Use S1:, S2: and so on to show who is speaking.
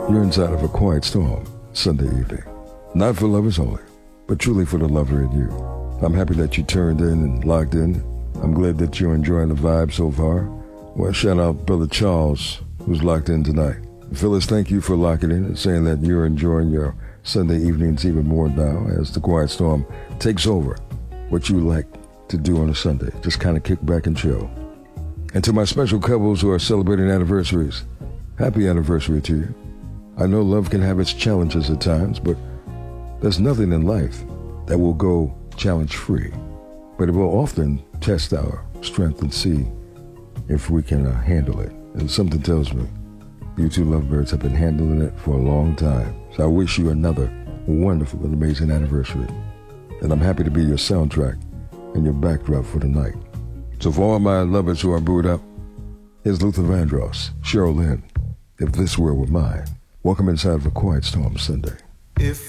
S1: You're inside of a quiet storm Sunday evening. Not for lovers only, but truly for the lover in you. I'm happy that you turned in and locked in. I'm glad that you're enjoying the vibe so far. Well, shout out Brother Charles, who's locked in tonight. Phyllis, thank you for locking in and saying that you're enjoying your Sunday evenings even more now as the quiet storm takes over what you like to do on a Sunday. Just kind of kick back and chill. And to my special couples who are celebrating anniversaries, happy anniversary to you. I know love can have its challenges at times, but there's nothing in life that will go challenge-free. But it will often test our strength and see if we can handle it. And something tells me you two lovebirds have been handling it for a long time. So I wish you another wonderful and amazing anniversary. And I'm happy to be your soundtrack and your backdrop for the night. So for all my lovers who are brewed up, here's Luther Vandross, Cheryl Lynn, If This World Were Mine. Welcome inside of a Quiet Storm Sunday.